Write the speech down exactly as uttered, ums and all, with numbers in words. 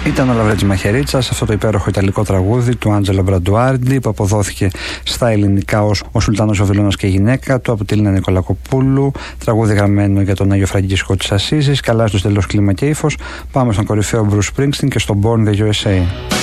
Ήταν ο Λαβρέτζης Μαχαιρίτσας, αυτό το υπέροχο ιταλικό τραγούδι του Άντζελο Μπραντουάρντι, που αποδόθηκε στα ελληνικά ως Ο Σουλτάνος ο Βιλώνας και η γυναίκα του από τη Λίνα Νικολακοπούλου, τραγούδι γραμμένο για τον Άγιο Φραγκίσκο της Ασσίζης. Καλά στο τέλος κλίμα και ύφος. Πάμε στον κορυφαίο Bruce Springsteen και στο Born in the γιου ες έι.